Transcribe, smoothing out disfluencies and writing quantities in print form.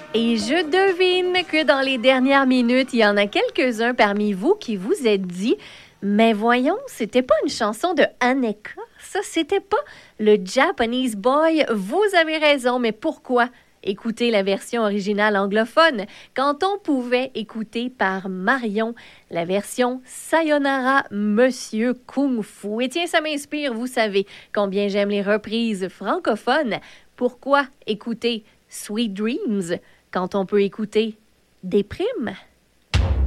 Et je devine que dans les dernières minutes, il y en a quelques-uns parmi vous qui vous êtes dit « Mais voyons, c'était pas une chanson de Aneka, ça, c'était pas le Japanese Boy. » Vous avez raison, mais pourquoi écouter la version originale anglophone quand on pouvait écouter par Marion la version Sayonara Monsieur Kung Fu? Et tiens, ça m'inspire, vous savez combien j'aime les reprises francophones. Pourquoi écouter Sweet Dreams quand on peut écouter Des primes?